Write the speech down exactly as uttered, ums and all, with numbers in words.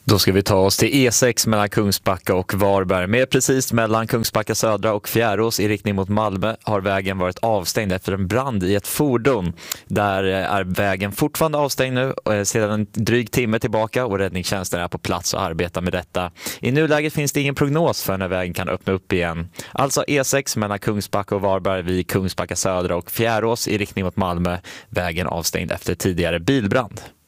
Då ska vi ta oss till E sex mellan Kungsbacka och Varberg. Mer precis mellan Kungsbacka södra och Fjärås i riktning mot Malmö har vägen varit avstängd efter en brand i ett fordon. Där är vägen fortfarande avstängd nu sedan en dryg timme tillbaka och räddningstjänsten är på plats och arbetar med detta. I nuläget finns det ingen prognos för när vägen kan öppna upp igen. Alltså E sex mellan Kungsbacka och Varberg vid Kungsbacka södra och Fjärås i riktning mot Malmö. Vägen avstängd efter tidigare bilbrand.